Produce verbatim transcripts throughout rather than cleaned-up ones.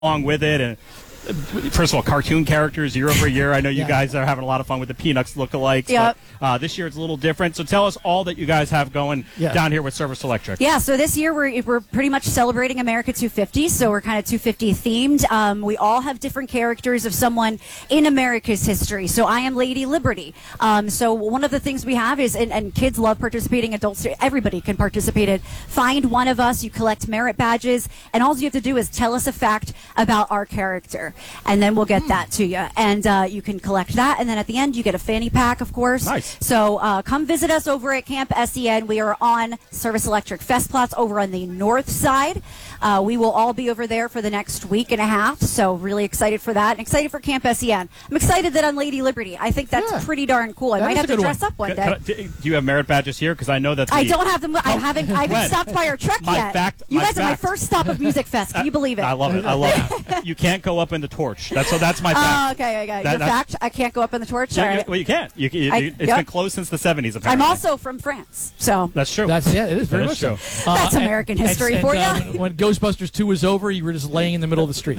along with it. And first of all, cartoon characters year over year. I know you Yeah. guys are having a lot of fun with the Peanuts lookalikes. Yep. But, uh, this year it's a little different. So tell us all that you guys have going Yeah. down here with Service Electric. Yeah, so this year we're, we're pretty much celebrating America two fifty, so we're kind of two fifty themed. Um, we all have different characters of someone in America's history. So I am Lady Liberty. Um, so one of the things we have is, and, and kids love participating, adults, everybody can participate in. Find one of us, you collect merit badges, and all you have to do is tell us a fact about our character, and then we'll get that to you. And uh, you can collect that, and then at the end you get a fanny pack, of course. Nice. So uh, come visit us over at Camp S E N. We are on Service Electric Festplatz over on the north side. Uh, we will all be over there for the next week and a half, so really excited for that. And excited for Camp S E N. I'm excited that I'm Lady Liberty. I think that's Yeah. pretty darn cool. I That might is have a to good dress one. up one Can- day. can I- do you have merit badges here? Because I know that the, I don't have them. I haven't. I haven't When? stopped by our truck My yet. fact- you my guys are my fact. first stop of Music Fest. Can you believe it? I love it. I love it. You can't go up in the torch. That's so. That's my fact. Oh, okay, okay. That- Your that's- fact? I can't go up in the torch. Yeah, All you- right. well, you can't. You, you, I- you- it's yep. been closed since the seventies. I'm Apparently, also from France, so That's true. That's yeah, it is very That much is so. true. That's and- American and- history and, for uh, ya. when- When Ghostbusters two was over, you were just laying in the middle of the street.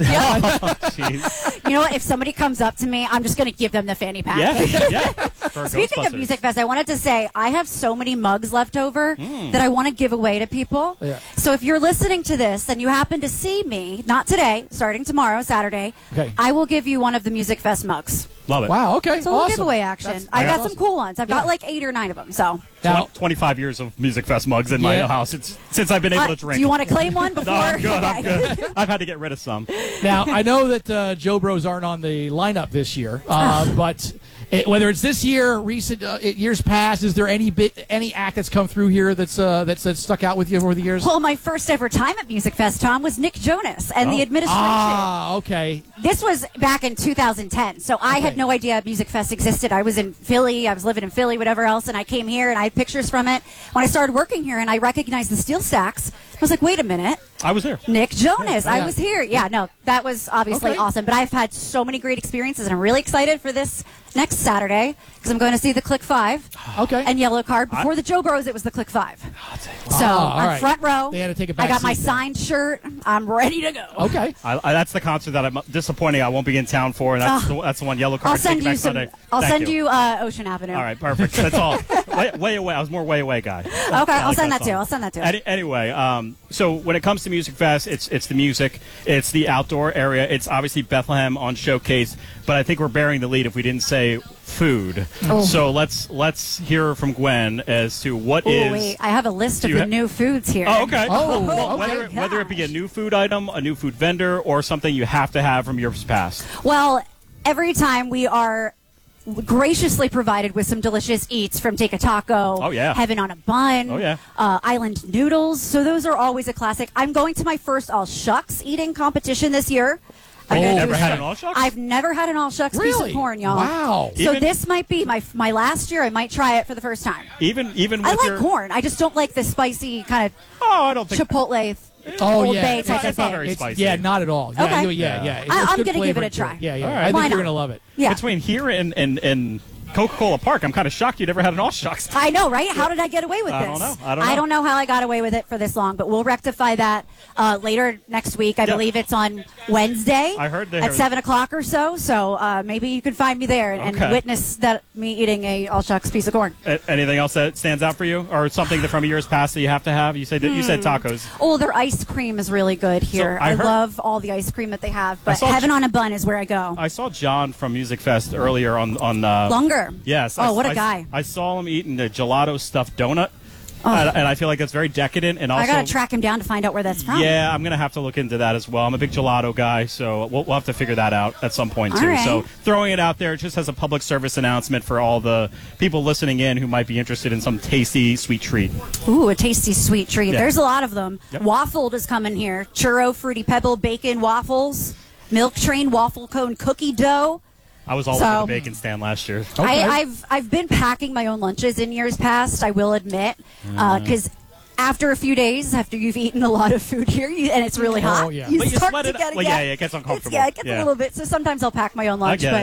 Jeez. you know what? If somebody comes up to me, I'm just going to give them the fanny pack. Yeah, yeah. For Speaking of Ghostbusters. Music Fest, I wanted to say I have so many mugs left over that I want to give away to people. Yeah. So if you're listening to this and you happen to see me, not today, starting tomorrow, Saturday, Okay. I will give you one of the Music Fest mugs. Love it. Wow. Okay. So a little awesome. giveaway action. That's- I that's got some awesome. cool ones. I've got Yeah. like eight or nine of them. So Now, Tw- twenty-five years of Music Fest mugs in my Yeah. house. It's since I've been able Uh, to drink. do you want to claim one before? No, I'm good. I'm Okay. good. I've had to get rid of some. now I know that uh, Joe Bros aren't on the lineup this year, uh, but it, whether it's this year, recent uh, it- years past, is there any bit any act that's come through here that's uh, that's, that's stuck out with you over the years? Well, my first ever time at Music Fest, Tom, was Nick Jonas and the Oh. administration. Ah, okay. This was back in two thousand ten, so I had Okay. no idea Music Fest existed. I was in Philly, I was living in Philly, whatever else, and I came here and I had pictures from it. When I started working here and I recognized the steel stacks, I was like, wait a minute, I was there. Nick Jonas, Yeah. I was here. Yeah, no, that was obviously Okay. awesome, but I've had so many great experiences, and I'm really excited for this next Saturday because I'm going to see the Click Five Okay. and Yellow Card. Before the Joe Bros, it was the Click Five. So Ah, all I'm right. front row. They had to take a I back got my seat then. signed shirt. I'm ready to go. Okay. I, I, that's the concert that I'm disappointing. I won't be in town for, and that's, Oh. the, that's the one. Yellow Card. I'll send Take you Back some. Sunday. I'll Thank send you, uh, Ocean Avenue. All right, perfect. That's all. way, way away. I was more way away guy. Okay, I I'll like send that song. too. I'll send that too. Any, anyway, um, so when it comes to Music Fest, it's it's the music, it's the outdoor area, it's obviously Bethlehem on showcase, but I think we're bearing the lead if we didn't say food. Oh. So let's let's hear from Gwen as to what Oh is. wait, I have a list of you the ha- new foods here. Oh, okay. Oh, Well, okay. whether, whether it be a Gosh. new food item, a new food vendor, or something you have to have from years past. Well, every time we are graciously provided with some delicious eats from Take a Taco, Oh, yeah. Heaven on a Bun, Oh, yeah. uh, Island Noodles. So those are always a classic. I'm going to my first all shucks eating competition this year. I'm Oh, gonna you do never a had shuck- an all shucks? I've never had an all shucks piece Really? of corn, y'all. Wow. So Even- this might be my my last year. I might try it for the first time. Even even with I like your corn. I just don't like the spicy kind of oh, I don't think Chipotle. Oh Old yeah. Bay It's type not- of it's not thing. very It's- spicy. yeah, not at all. Yeah, Okay. you- yeah, yeah. It's I- it's I'm good gonna give flavor it a to try. Yeah, yeah. All right. I Why think you're not? gonna love it. Yeah. between here and and, and Coca-Cola Park, I'm kind of shocked you never had an all shucks. I know, right? How did I get away with I this? don't know. I don't know. how I got away with it for this long, but we'll rectify that uh, later next week. I Yeah. believe it's on Wednesday. I heard they at heard- seven o'clock or so. So uh, maybe you can find me there and, Okay. and witness that me eating a all shucks piece of corn. A- Anything else that stands out for you, or something that from years past that you have to have? You said that you said tacos. Oh, their ice cream is really good here. I I, heard- love all the ice cream that they have, but saw Heaven J- on a Bun is where I go. I saw John from Music Fest earlier on on uh, Longer. Yes. Oh, I, what a I- guy. I saw him eating the gelato stuffed donut, and, and I feel like that's very decadent. And also, I gotta track him down to find out where that's from. yeah, I'm gonna have to look into that as well. I'm a big gelato guy, so we'll, we'll have to figure that out at some point All too. right. So throwing it out there just as a public service announcement for all the people listening in who might be interested in some tasty sweet treat. Ooh, a tasty sweet treat. Yeah. There's a lot of them. Yep. Waffled is coming here. Churro, Fruity Pebble, bacon waffles, Milk Train waffle cone cookie dough. I was all So- over the bacon stand last year. Okay. I, I've I've been packing my own lunches in years past. I will admit, Mm. because after a few days, after you've eaten a lot of food here, you, and it's really Oh, hot, yeah. you But you start sweat to it- get well, yeah, yeah, yeah, it gets uncomfortable. It's, yeah, it gets Yeah. a little bit. So sometimes I'll pack my own lunch, get but. it.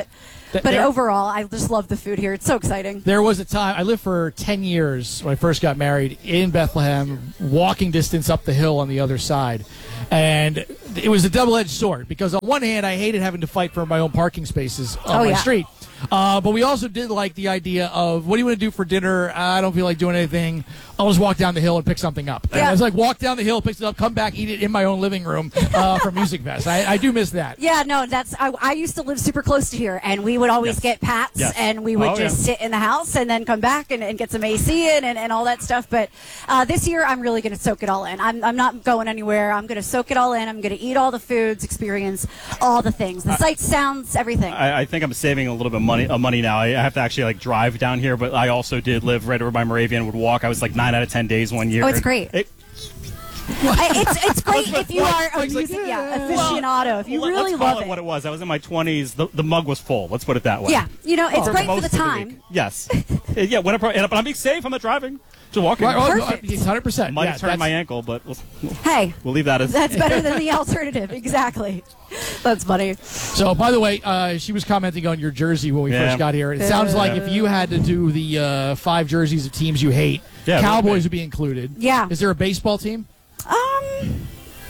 But there, overall, I just love the food here. It's so exciting. There was a time I lived for ten years when I first got married in Bethlehem, walking distance up the hill on the other side. And it was a double-edged sword because on one hand, I hated having to fight for my own parking spaces on Oh, my yeah. street. Uh, but we also did like the idea of, what do you want to do for dinner? I don't feel like doing anything. I'll just walk down the hill and pick something up. And Yeah. I was like, walk down the hill, pick it up, come back, eat it in my own living room uh, for Music Fest. I, I do miss that. Yeah, no, that's I, I used to live super close to here, and we would always Yes. get Pats, Yes. and we would Oh, just yeah. sit in the house and then come back and, and get some A C in and, and all that stuff. But uh, this year, I'm really going to soak it all in. I'm, I'm not going anywhere. I'm going to soak it all in. I'm going to eat all the foods, experience all the things, the sights, sounds, everything. I, I think I'm saving a little bit of money, of money now. I have to actually like drive down here, but I also did live right over by Moravian. Would walk. I was like nine out of ten days one year. Oh, it's great. It, I- it's it's great if you are a Like, music like, yeah, yeah. aficionado. If you Let- really let's call love it what it was. I was in my twenties. The, the mug was full. Let's put it that way. Yeah, you know, it's For great for most the of the time. week. Yes. yeah. Whenever, and, but I'm being safe. I'm not driving. Just walking. Right, oh, Perfect. one hundred percent. Might Yeah, have turned that's- my ankle, but we'll, we'll, Hey, we'll leave that as. that's better than the alternative. Exactly. That's funny. So, by the way, uh, she was commenting on your jersey when we Yeah. first got here. It sounds like if you had to do the uh, five jerseys of teams you hate, Yeah, Cowboys would would be included. Yeah. Is there a baseball team? Um.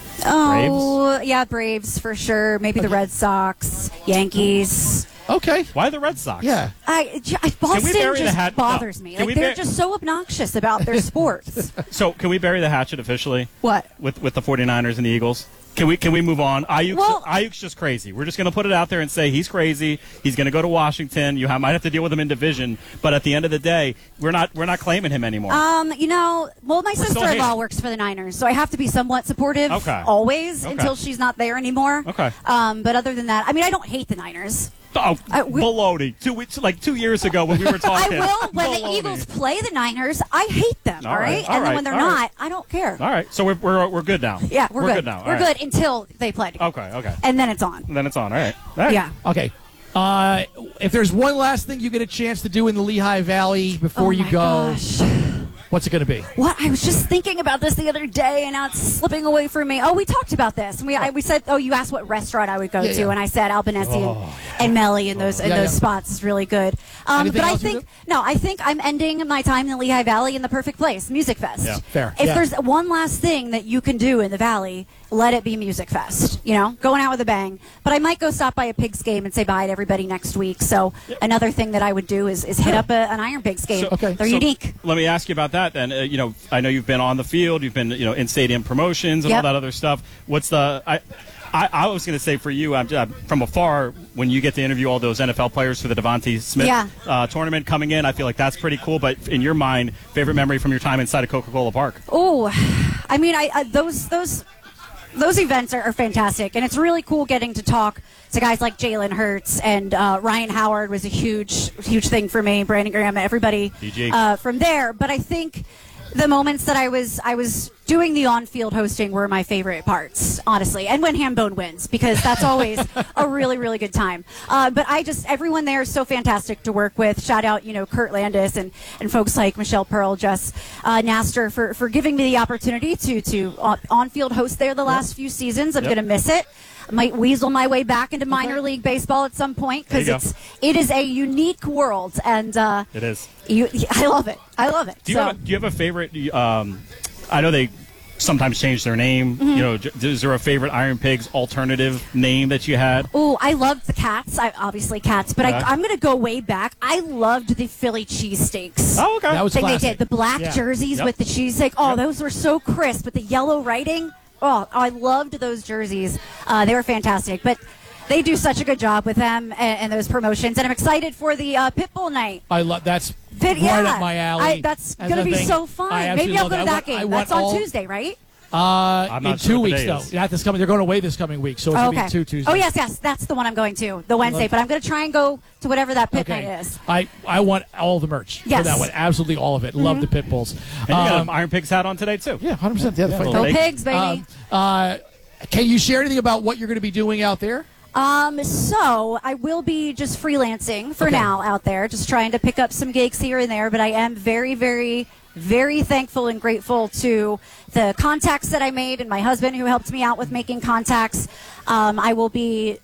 Oh, yeah, Braves for sure. Maybe the Red Sox, Yankees. Okay. Why the Red Sox? Yeah. I, j- Boston bury the just hat- bothers no. me. Can Like we they're bur- just so obnoxious about their sports. So can we bury the hatchet officially What? with with the 49ers and the Eagles? Can we can we move on? Ayuk's, Well- Ayuk's just crazy. We're just going to put it out there and say he's crazy. He's going to go to Washington. You ha- might have to deal with him in division, but at the end of the day, we're not we're not claiming him anymore. Um, you know, well, my still sister-in-law hating. works for the Niners, so I have to be somewhat supportive. Okay. Always Okay. until she's not there anymore. Okay. Um, but other than that, I mean, I don't hate the Niners. oh, I- we- baloney! Two weeks, like two years ago when we were I talking. will when the Baloney. Eagles play the Niners. I hate them. All All right, right, all and then right, when they're all not, right. I don't care. All right, so we're we're, we're good now. Yeah, we're, we're good. now. All We're right. good until they play together. Okay, okay. And then it's on. Then it's on. All right. All right. Yeah. Okay. Uh, if there's one last thing you get a chance to do in the Lehigh Valley before Oh you my go, gosh. what's it going to be? What? I was just thinking about this the other day, and now it's slipping away from me. Oh, we talked about this. And we I, we said, oh, you asked what restaurant I would go Yeah, to, yeah. and I said Albanese and, and Melly, and those and Yeah, those yeah. spots is really good. Um, Anything but I else you think do? no, I think I'm ending my time in the Lehigh Valley in the perfect place, Music Fest. Yeah. Fair. If Yeah. there's one last thing that you can do in the Valley, let it be Music Fest. You know, going out with a bang. But I might go stop by a Pigs game and say bye to everybody next week. So another thing that I would do is, is hit up a, an Iron Pigs game. So- Okay. They're So unique. Let me ask you about that then. Uh, you know, I know you've been on the field, you've been, you know, in stadium promotions and all Yep. that other stuff. What's the? I, I, I was going to say for you, I'm, I'm from afar when you get to interview all those N F L players for the Devontae Smith Yeah. uh, tournament coming in. I feel like that's pretty cool. But in your mind, favorite memory from your time inside of Coca-Cola Park? Oh, I mean, I, I those those those events are, are fantastic, and it's really cool getting to talk to guys like Jalen Hurts and uh, Ryan Howard was a huge huge thing for me. Brandon Graham, everybody D G. uh, from there. But I think the moments that I was I was doing the on-field hosting were my favorite parts, honestly, and when Hambone wins, because that's always a really really good time. Uh, but I just everyone there is so fantastic to work with. Shout out, you know, Kurt Landis and, and folks like Michelle Pearl, Jess uh, Naster for, for giving me the opportunity to to on- on-field host there the last few seasons. I'm Yep. going to miss it. I might weasel my way back into minor league baseball at some point because There you it's it is a unique world, and uh, It is. you, I love it. I love it. Do you, so, have, a, do you have a favorite? Um, I know they sometimes change their name. Mm-hmm. You know, j- is there a favorite Iron Pigs alternative name that you had? Oh, I loved the Cats. I obviously Cats, but Okay. I, I'm going to go way back. I loved the Philly cheesesteaks. Oh, okay. That was thing they classic. did. The black Yeah. jerseys Yep. with the cheesesteak. Oh, Yep. those were so crisp with the yellow writing. Oh, I loved those jerseys. Uh, they were fantastic. But they do such a good job with them and, and those promotions. And I'm excited for the uh, Pitbull night. I love that's Pit, right yeah. up my alley. I, that's As going a to be thing. so I fun. absolutely Maybe I'll love go to that. I that want- I game. want That's on all- Tuesday, right? Uh, I'm in not two sure what weeks day it though. is. Yeah, this coming. They're going away this coming week, so it's Oh, gonna okay. be two Tuesdays. Oh, yes, yes. That's the one I'm going to, the Wednesday. But I'm going to try and go to whatever that pit Okay. night is. I, I want all the merch for Yes. that one. Absolutely all of it. Love the pit bulls. And you got Um, an Iron Pigs hat on today too. yeah, hundred percent. Yeah, the Yeah, fight little dog. Go Like- Pigs, baby. Um, uh, can you share anything about what you're going to be doing out there? Um, so I will be just freelancing for Okay. now out there, just trying to pick up some gigs here and there. But I am very, very, very thankful and grateful to the contacts that I made and my husband who helped me out with making contacts. Um, I will be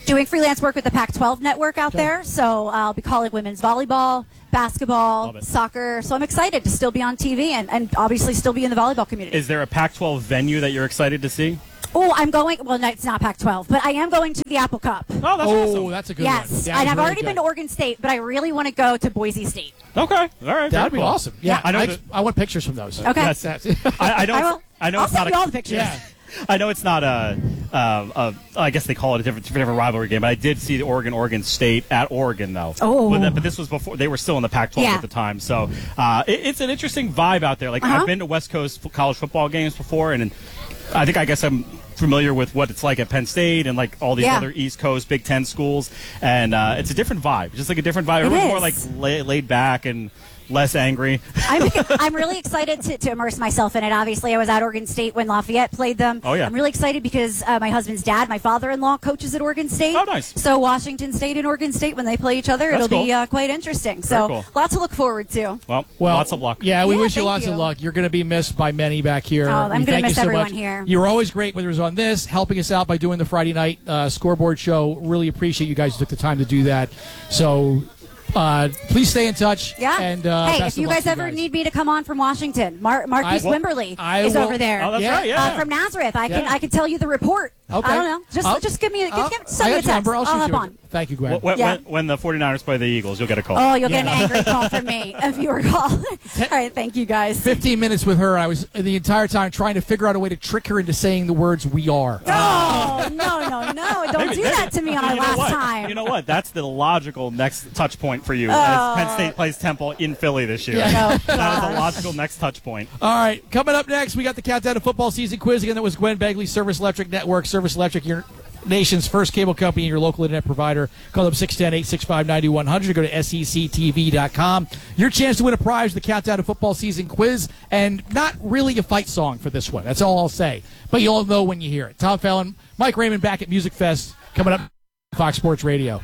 Doing freelance work with the Pac twelve network out Okay. there. So I'll be calling women's volleyball, basketball, soccer. So I'm excited to still be on T V and, and obviously still be in the volleyball community. Is there a Pac twelve venue that you're excited to see? Oh, I'm going. Well, no, it's not Pac twelve, but I am going to the Apple Cup. Oh, that's Oh, awesome. that's a good Yes, one. That and is I've really already good. been to Oregon State, but I really want to go to Boise State. Okay, all right. That'd very be cool. awesome. Yeah, I know I, that- I want pictures from those. Okay. Yes. That's- I, I know. I it's- will. I know I'll it's send not you a, all the pictures. yeah. I know it's not a, uh, a, I guess they call it a different, different rivalry game, but I did see the Oregon Oregon State at Oregon though. Oh. but, that, but this was before they were still in the Pac twelve Yeah. at the time, so uh, it, it's an interesting vibe out there. Like Uh-huh. I've been to West Coast f- college football games before, and, and I think I guess I'm familiar with what it's like at Penn State and like all these Yeah. other East Coast Big Ten schools, and uh, it's a different vibe, just like a different vibe. It Everyone's more like is. lay, laid back and less angry. I'm, I'm really excited to, to immerse myself in it. Obviously, I was at Oregon State when Lafayette played them. Oh, yeah. I'm really excited because uh, my husband's dad, my father-in-law, coaches at Oregon State. Oh, nice. So Washington State and Oregon State, when they play each other, That's it'll be cool. uh, quite interesting. Very So cool. lots to look forward to. Well, Well, lots of luck. Yeah, we Yeah, wish you thank lots of you. luck. You're going to be missed by many back here. Oh, I'm We gonna thank miss you so everyone much. here. You were always great, whether it was on this, helping us out by doing the Friday night uh, scoreboard show. Really appreciate you guys took the time to do that. So uh, please stay in touch. Yeah. And uh, hey, best if you of luck guys to ever need me to come on from Washington, Mar- Marquise I will- Wimberly I is will- over there. Oh, that's Yeah. right. Yeah. Uh, from Nazareth, I can Yeah. I can tell you the report. Okay. I don't know. Just I'll- just give me give, I'll- give, I send me a got your text. number. I'll shoot hop you. on. Thank you, Gwen. When, Yeah. when, when the 49ers play the Eagles, you'll get a call. Oh, you'll get Yeah. an angry call from me, a viewer call. All right, thank you guys. fifteen minutes with her. I was the entire time trying to figure out a way to trick her into saying the words "we are." Oh, no, no, no. Don't Maybe- do that to me on our you know last what? time. You know what? That's the logical next touch point for you Oh. as Penn State plays Temple in Philly this year. Yeah. Oh, That is gosh. a logical next touch point. All right, coming up next, we got the Countdown to Football Season quiz. Again, that was Gwen Begley, Service Electric Network. Service Electric, your nation's first cable company and your local internet provider. Call them six one zero, eight six five, nine one zero zero. Go to S E C T V dot com. Your chance to win a prize, the Countdown to Football Season quiz, and not really a fight song for this one. That's all I'll say. But you'll know when you hear it. Tom Fallon, Mike Raymond back at Music Fest, coming up Fox Sports Radio.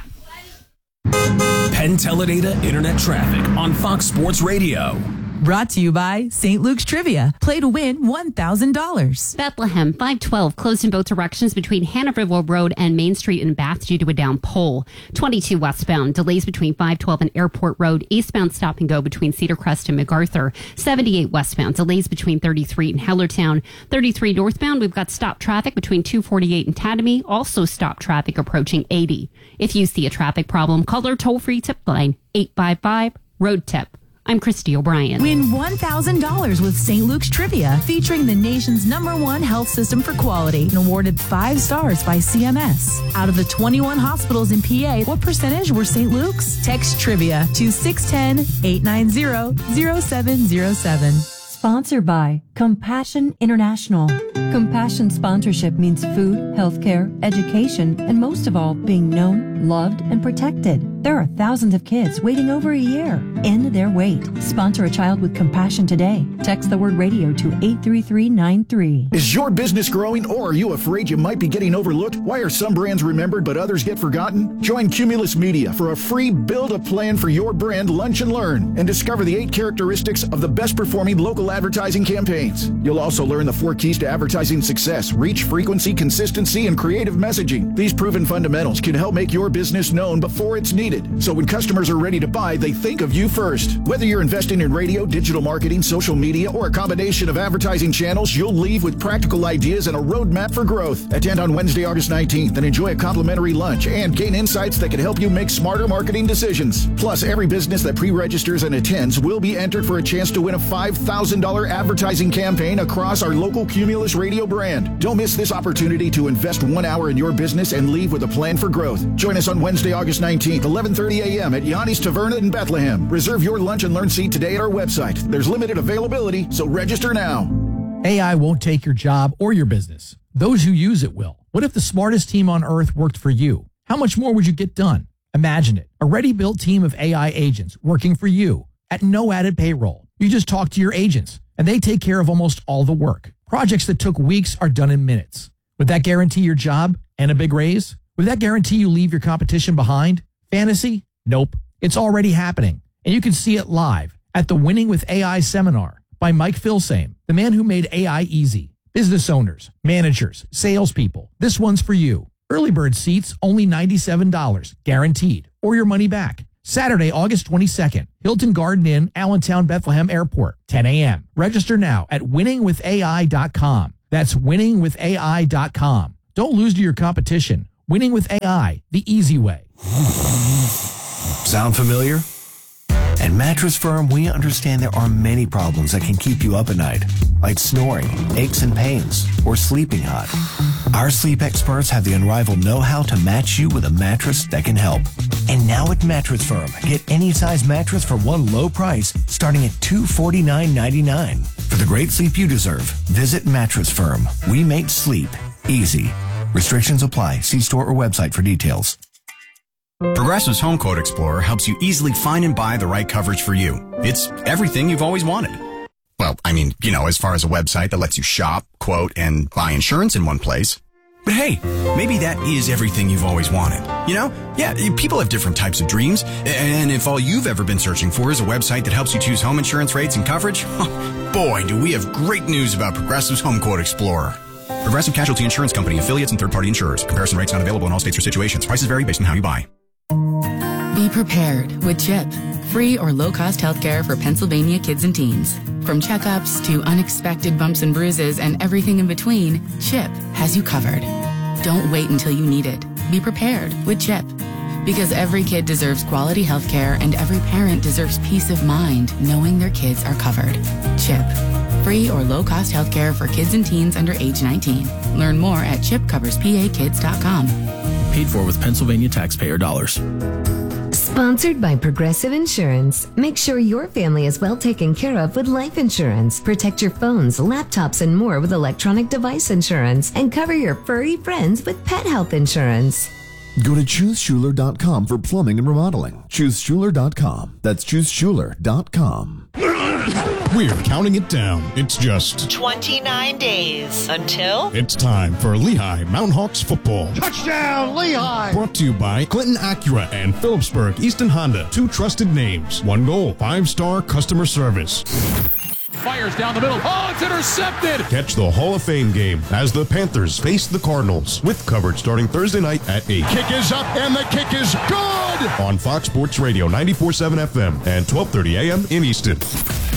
Penn Teledata Internet Traffic on Fox Sports Radio. Brought to you by Saint Luke's Trivia. Play to win one thousand dollars. Bethlehem, five twelve, closed in both directions between Hanoverville Road and Main Street in Bath due to a down pole. twenty-two westbound, delays between five twelve and Airport Road. Eastbound stop and go between Cedar Crest and MacArthur. seventy-eight westbound, delays between thirty-three and Hellertown. thirty-three northbound, we've got stop traffic between two forty-eight and Tatamy. Also stop traffic approaching eighty. If you see a traffic problem, call our toll-free tip line, eight five five, road tip. I'm Christy O'Brien. Win one thousand dollars with Saint Luke's Trivia, featuring the nation's number one health system for quality and awarded five stars by C M S. Out of the twenty-one hospitals in P A, what percentage were Saint Luke's? Text Trivia to six one zero, eight nine zero, zero seven zero seven. Sponsored by Compassion International. Compassion sponsorship means food, healthcare, education, and most of all, being known, loved, and protected. There are thousands of kids waiting over a year. End their wait. Sponsor a child with compassion today. Text the word radio to eight three three nine three. Is your business growing, or are you afraid you might be getting overlooked? Why are some brands remembered but others get forgotten? Join Cumulus Media for a free Build a Plan for Your Brand Lunch and Learn and discover the eight characteristics of the best performing local advertising campaigns. You'll also learn the four keys to advertising success: reach, frequency, consistency, and creative messaging. These proven fundamentals can help make your business known before it's needed. So when customers are ready to buy, they think of you first. Whether you're investing in radio, digital marketing, social media, or a combination of advertising channels, you'll leave with practical ideas and a roadmap for growth. Attend on Wednesday, August nineteenth and enjoy a complimentary lunch and gain insights that can help you make smarter marketing decisions. Plus, every business that pre-registers and attends will be entered for a chance to win a five thousand dollars advertising campaign across our local Cumulus Radio brand. Don't miss this opportunity to invest one hour in your business and leave with a plan for growth. Join us on Wednesday, August nineteenth, eleven thirty a.m. at Yanni's Taverna in Bethlehem. Reserve your lunch and learn seat today at our website. There's limited availability, so register now. A I won't take your job or your business. Those who use it will. What if the smartest team on earth worked for you? How much more would you get done? Imagine it. A ready-built team of A I agents working for you at no added payroll. You just talk to your agents, and they take care of almost all the work. Projects that took weeks are done in minutes. Would that guarantee your job and a big raise? Would that guarantee you leave your competition behind? Fantasy? Nope. It's already happening, and you can see it live at the Winning with A I seminar by Mike Filsame, the man who made A I easy. Business owners, managers, salespeople, this one's for you. Early bird seats, only ninety-seven dollars, guaranteed, or your money back. Saturday, August twenty-second, Hilton Garden Inn, Allentown, Bethlehem Airport, ten a.m. Register now at winning with A I dot com. That's winning with A I dot com. Don't lose to your competition. Winning with A I, the easy way. Sound familiar? At Mattress Firm, we understand there are many problems that can keep you up at night, like snoring, aches and pains, or sleeping hot. Our sleep experts have the unrivaled know-how to match you with a mattress that can help. And now at Mattress Firm, get any size mattress for one low price, starting at two hundred forty-nine ninety-nine. For the great sleep you deserve, visit Mattress Firm. We make sleep easy. Restrictions apply. See store or website for details. Progressive's Home Quote Explorer helps you easily find and buy the right coverage for you. It's everything you've always wanted. Well, I mean, you know, as far as a website that lets you shop, quote, and buy insurance in one place. But hey, maybe that is everything you've always wanted. You know? Yeah, people have different types of dreams. And if all you've ever been searching for is a website that helps you choose home insurance rates and coverage, boy, do we have great news about Progressive's Home Quote Explorer. Progressive Casualty Insurance Company, affiliates, and third-party insurers. Comparison rates not available in all states or situations. Prices vary based on how you buy. Be prepared with CHIP, free or low-cost healthcare for Pennsylvania kids and teens. From checkups to unexpected bumps and bruises and everything in between, CHIP has you covered. Don't wait until you need it. Be prepared with CHIP. Because every kid deserves quality healthcare and every parent deserves peace of mind knowing their kids are covered. CHIP, free or low-cost healthcare for kids and teens under age nineteen. Learn more at chip covers p a kids dot com. Paid for with Pennsylvania taxpayer dollars. Sponsored by Progressive Insurance. Make sure your family is well taken care of with life insurance. Protect your phones, laptops, and more with electronic device insurance. And cover your furry friends with pet health insurance. Go to choose schuler dot com for plumbing and remodeling. choose schuler dot com. That's choose schuler dot com. We're counting it down. It's just twenty-nine days until it's time for Lehigh Mountain Hawks football. Touchdown, Lehigh! Brought to you by Clinton Acura and Phillipsburg Easton Honda. Two trusted names. One goal. Five-star customer service. Fires down the middle. Oh, it's intercepted! Catch the Hall of Fame game as the Panthers face the Cardinals with coverage starting Thursday night at eight. Kick is up and the kick is good! On Fox Sports Radio ninety-four point seven F M and twelve thirty A M in Easton.